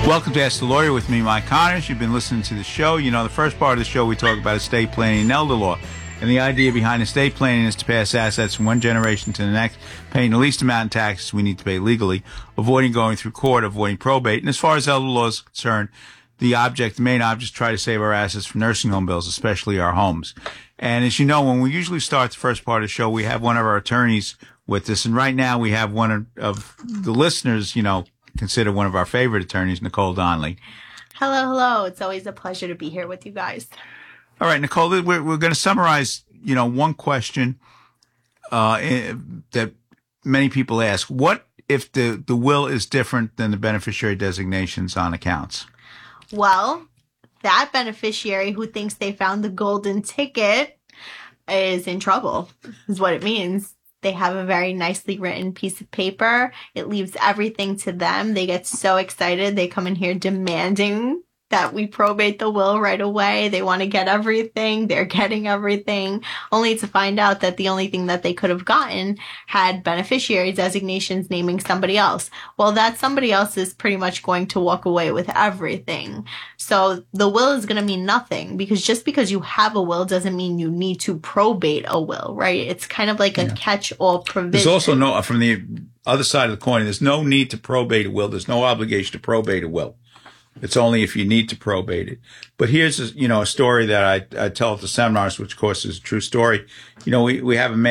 Welcome to Ask the Lawyer with me, Mike Connors. You've been listening to the show. You know, the first part of the show, we talk about estate planning and elder law. And the idea behind estate planning is to pass assets from one generation to the next, paying the least amount of taxes we need to pay legally, avoiding going through court, avoiding probate. And as far as elder law is concerned, the main object is to try to save our assets from nursing home bills, especially our homes. And as you know, when we usually start the first part of the show, we have one of our attorneys with us. And right now we have one of the listeners, consider one of our favorite attorneys, Nicole Donnelly. Hello. It's always a pleasure to be here with you guys. All right, Nicole, we're going to summarize, one question that many people ask. What if the will is different than the beneficiary designations on accounts? Well, that beneficiary who thinks they found the golden ticket is in trouble, is what it means. They have a very nicely written piece of paper. It leaves everything to them. They get so excited. They come in here demanding that we probate the will right away. They want to get everything. They're getting everything, only to find out that the only thing that they could have gotten had beneficiary designations naming somebody else. Well, that somebody else is pretty much going to walk away with everything. So the will is going to mean nothing, because just because you have a will doesn't mean you need to probate a will, right? It's kind of like a catch-all provision. There's also from the other side of the coin, there's no need to probate a will. There's no obligation to probate a will. It's only if you need to probate it. But here's a story that I tell at the seminars, which of course is a true story. We have a man